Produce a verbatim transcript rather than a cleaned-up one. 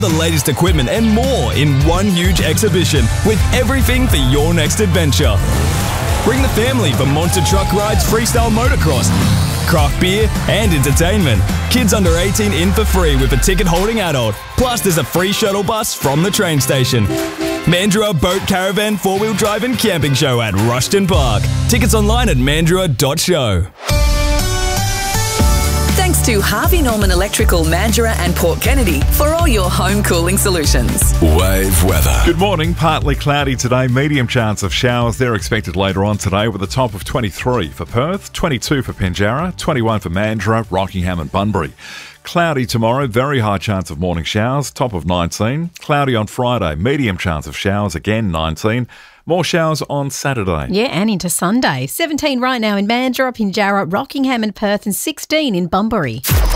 The latest equipment and more in one huge exhibition with everything for your next adventure. Bring the family for monster truck rides, freestyle motocross, craft beer and entertainment. Kids under eighteen in for free with a ticket-holding adult. Plus there's a free shuttle bus from the train station. Mandurah Boat Caravan four-wheel drive and camping show at Rushton Park. Tickets online at mandurah dot show. Thanks to Harvey Norman Electrical, Mandurah and Port Kennedy for all your home cooling solutions. Wave weather. Good morning. Partly cloudy today. Medium chance of showers. They're expected later on today with a top of twenty-three for Perth, twenty-two for Pinjarra, twenty-one for Mandurah, Rockingham and Bunbury. Cloudy tomorrow, very high chance of morning showers, top of nineteen. Cloudy on Friday, medium chance of showers, again nineteen. More showers on Saturday. Yeah, and into Sunday. seventeen right now in Mandurah, Pinjarra, Rockingham and Perth, and sixteen in Bunbury.